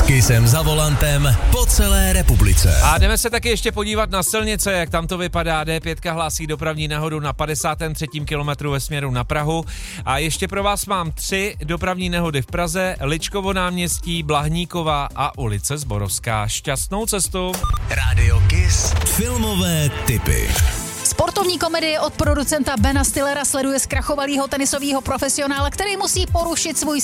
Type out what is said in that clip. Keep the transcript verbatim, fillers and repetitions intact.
Kissem za volantem po celé republice. A jdeme se taky ještě podívat na silnice, jak tam to vypadá. D pět hlásí dopravní nehodu na padesátém třetím kilometru ve směru na Prahu. A ještě pro vás mám tři dopravní nehody v Praze: Ličkovo náměstí, Blahníkova a ulice Zborovská. Šťastnou cestu. Rádio Kiss filmové tipy. Sportovní komedie od producenta Bena Stillera sleduje zkrachovalýho tenisového profesionála, který musí porušit svůj